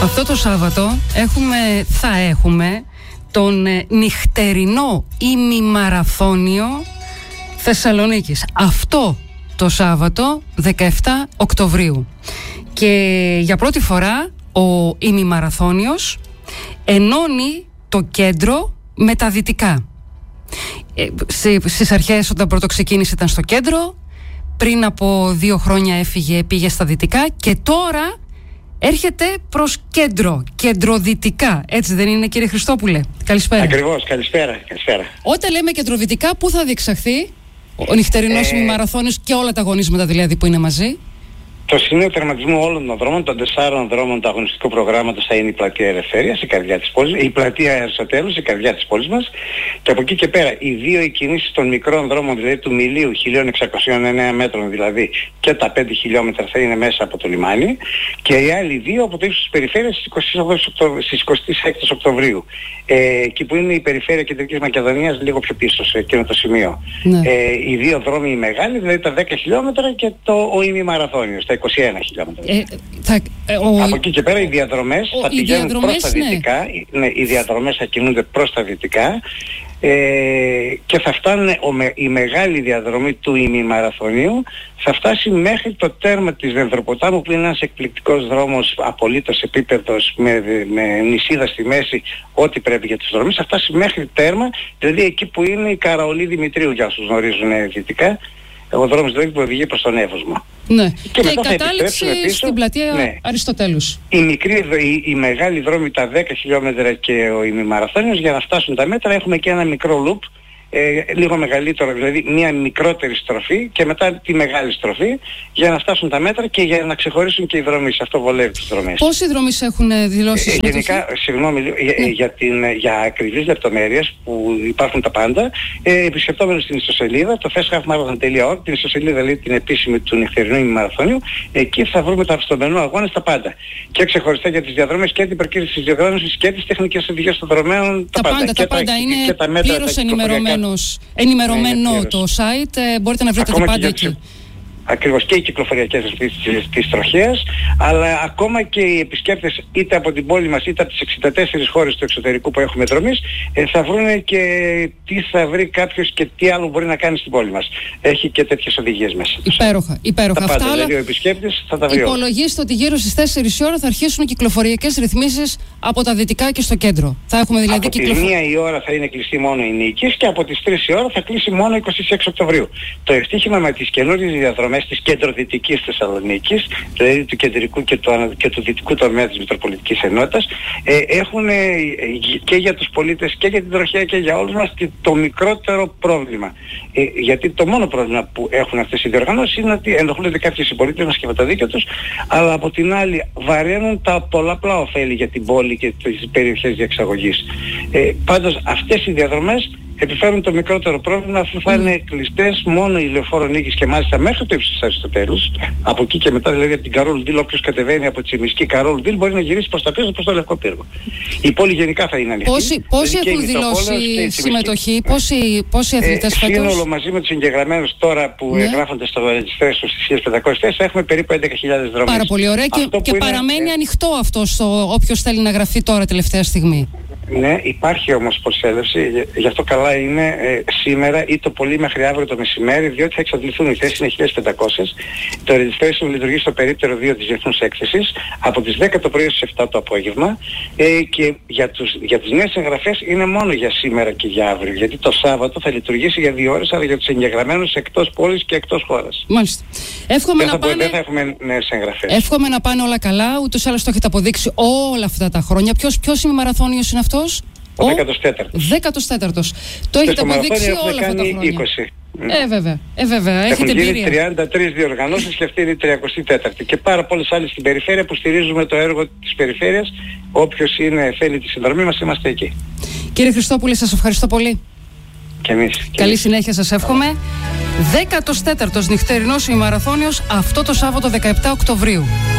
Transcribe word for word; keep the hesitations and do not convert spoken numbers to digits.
Αυτό το Σάββατο έχουμε, θα έχουμε τον νυχτερινό ημιμαραθώνιο Θεσσαλονίκης. Αυτό το Σάββατο δεκαεφτά Οκτωβρίου. Και για πρώτη φορά ο ημιμαραθώνιος ενώνει το κέντρο με τα δυτικά. Ε, στις αρχές, όταν πρώτο ξεκίνησε, ήταν στο κέντρο. Πριν από δύο χρόνια έφυγε, πήγε στα δυτικά. Και τώρα έρχεται προς κέντρο, κεντροδυτικά. Έτσι δεν είναι, κύριε Χριστόπουλε? Καλησπέρα. Ακριβώς, καλησπέρα, καλησπέρα. Όταν λέμε κεντροδυτικά, πού θα διεξαχθεί ο νυχτερινός ε... ημιμαραθώνιος και όλα τα αγωνίσματα δηλαδή που είναι μαζί? Το σημείο τερματισμού όλων των δρόμων, των τεσσάρων δρόμων του αγωνιστικού προγράμματος, θα είναι η πλατεία Ελευθερίας, η καρδιά της πόλης, η πλατεία Αριστοτέλους, η καρδιά της πόλης μας. Και από εκεί και πέρα, οι δύο οι κινήσεις των μικρών δρόμων, δηλαδή του Μιλίου, χίλια εξακόσια εννέα μέτρων δηλαδή, και τα πέντε χιλιόμετρα θα είναι μέσα από το λιμάνι. Και οι άλλοι δύο από το ύψος της περιφέρειας στις είκοσι έξι Οκτωβρίου. Ε, εκεί που είναι η περιφέρεια Κεντρικής Μακεδονίας, λίγο πιο πίσω, σε εκείνο το σημείο. Ναι. Ε, οι δύο δρόμοι οι μεγάλοι, δηλαδή τα δέκα χιλιόμετρα και το, ο ημιμαραθώνιος, τα είκοσι ένα χιλιόμετρα. Ε, θα, ε, ο, από εκεί και πέρα οι διαδρομές ο, θα οι πηγαίνουν διαδρομές, προς τα δυτικά. Ναι. Ναι, οι διαδρομές θα κινούνται προς τα δυτικά. Ε, και θα φτάνουν, ο, η μεγάλη διαδρομή του ημιμαραθωνίου θα φτάσει μέχρι το τέρμα της Δενδροποτάμου, που είναι ένας εκπληκτικός δρόμος, απολύτως επίπεδος, με, με νησίδα στη μέση, ό,τι πρέπει για τους δρόμους. Θα φτάσει μέχρι τέρμα, δηλαδή εκεί που είναι η Καραολή Δημητρίου, για όσους γνωρίζουν δυτικά, ο δρόμος δηλαδή που οδηγεί προς τον Εύωσμο. Ναι. Και, και η κατάληξη στην πλατεία, ναι, Αριστοτέλους. Η, μικρή, η, η μεγάλη δρόμη, τα δέκα χιλιόμετρα και ο ημιμαραθώνιος, για να φτάσουν τα μέτρα έχουμε και ένα μικρό loop, ε, λίγο μεγαλύτερο, δηλαδή μια μικρότερη στροφή και μετά τη μεγάλη στροφή, για να φτάσουν τα μέτρα και για να ξεχωρίσουν και οι δρομείς. Αυτό βολεύει τις δρομές. Πόσοι δρομείς έχουν δηλώσει ε, γενικά, συγγνώμη, ναι. για, για, την, για ακριβείς λεπτομέρειες που υπάρχουν τα πάντα, ε, επισκεπτόμενοι στην ιστοσελίδα, το fast half marathon τελεία org, την ιστοσελίδα λέει την επίσημη του νυχτερινού ημιμαραθώνιου, εκεί θα βρούμε τα στο μενού αγώνες τα πάντα. Και ξεχωριστά για τις διαδρομές και την προκήρυξη της διαδρόμησης και τις τεχνικές οδηγίες των δρομέων. Τα, τα πάντα, τα πάντα τα, είναι πλήρως ενημερωμένο. Ενημερωμένο ναι, το site, ε, μπορείτε να βρείτε ακόμα τα πάντα εκεί. Τις, ακριβώς, και οι κυκλοφοριακές ρυθμίσεις της τροχέας, αλλά ακόμα και οι επισκέπτες είτε από την πόλη μας είτε από τις εξήντα τέσσερις χώρες του εξωτερικού που έχουμε δρομείς, ε, θα βρούνε και τι θα βρει κάποιος και τι άλλο μπορεί να κάνει στην πόλη μας. Έχει και τέτοιες οδηγίες μέσα. Υπέροχα, υπέροχα. Τα πάντα, αυτά, δηλαδή ο επισκέπτης θα τα βρει. Υπολογίστε ότι γύρω στις τέσσερις η ώρα θα αρχίσουν κυκλοφοριακές ρυθμίσεις από τα δυτικά και στο κέντρο. Θα έχουμε δηλαδή από κυκλοφο... τη μία η ώρα θα είναι κλειστή μόνο η Νίκης και από τις τρεις η ώρα θα κλείσει μόνο είκοσι έξι Οκτωβρίου. Το ευτύχημα με τις καινούριες διαδρομές της κεντροδυτικής Θεσσαλονίκης, δηλαδή του κεντρικού και του, και του δυτικού τομέα της Μητροπολιτικής Ενότητας, ε, έχουν ε, και για τους πολίτες και για την τροχέα και για όλους μας το μικρότερο πρόβλημα. Ε, γιατί το μόνο πρόβλημα που έχουν αυτές οι διοργανώσεις είναι ότι ενοχλούνται κάποιοι συμπολίτες μας και με τα δίκαια τους, αλλά από την άλλη βαραίνουν τα πολλαπλά ωφέλη για την πόλη και τις περιοχές διεξαγωγής. Ε, πάντως αυτές οι διαδρομές επιφέρουν το μικρότερο πρόβλημα, αφού θα είναι κλειστές μόνο η Λεωφόρο Νίκης και μάλιστα μέχρι το ύψος της Αριστοτέλους. Από εκεί και μετά, δηλαδή από την Καρόλου Ντύλ, όποιος κατεβαίνει από τη Τσιμισκή Καρόλου Ντύλ μπορεί να γυρίσει προς τα πίσω, προς το Λευκό Πύργο. Η πόλη γενικά θα είναι ανοιχτή. Πόσοι, πόσοι έχουν δηλώσει συμμετοχή, πόσοι, πόσοι αθλητές ε, φέτος? Σύνολο μαζί με τους εγγεγραμμένους τώρα που ναι. εγγράφονται στο registration στις χίλιες πεντακόσιες θέσεις έχουμε περίπου έντεκα χιλιάδες δρόμους. Πάρα πολύ ωραία και, και είναι... παραμένει ανοιχτό αυτό στο όποιος θέλει να γραφτεί τώρα τελευταία στιγμή. Ναι, υπάρχει όμως προσέλευση, γι' αυτό καλά είναι ε, σήμερα ή το πολύ μέχρι αύριο το μεσημέρι, διότι θα εξαντληθούν οι θέσεις, είναι χίλιες πεντακόσιες. Το registration λειτουργεί στο περίπτερο δύο της Διεθνούς Έκθεσης από τις δέκα το πρωί στις επτά το απόγευμα ε, και για, τους, για τις νέες εγγραφές είναι μόνο για σήμερα και για αύριο, γιατί το Σάββατο θα λειτουργήσει για δύο ώρες, αλλά για τους εγγεγραμμένους εκτός πόλης και εκτός χώρας. Μάλιστα. Εύχομαι δεν, να θα, πάνε... δεν θα έχουμε νέες εγγραφές. Εύχομαι να πάνε όλα καλά, ούτως ή άλλως το έχετε αποδείξει όλα αυτά τα χρόνια. Ποιος, ποιος ημιμαραθώνιος είναι αυτός? Ο δέκατος τέταρτος. δέκατος τέταρτος. Το έχετε αποδείξει όλα αυτά τα χρόνια. είκοσι. Ε, βέβαια. Ε, βέβαια. Έχουν έχετε γίνει εμπειρία. τριάντα τρεις διοργανώσεις και αυτή είναι η τριακοστή τέταρτη. Και πάρα πολλές άλλες στην περιφέρεια που στηρίζουμε το έργο της περιφέρειας. Όποιος είναι, θέλει τη συνδρομή μας, είμαστε εκεί. Κύριε Χριστόπουλε, σας ευχαριστώ πολύ. Και εμείς. Καλή και εμείς. συνέχεια σας εύχομαι. δέκατος τέταρτος νυχτερινός ημιμαραθώνιος αυτό το Σάββατο δεκαεπτά Οκτωβρίου.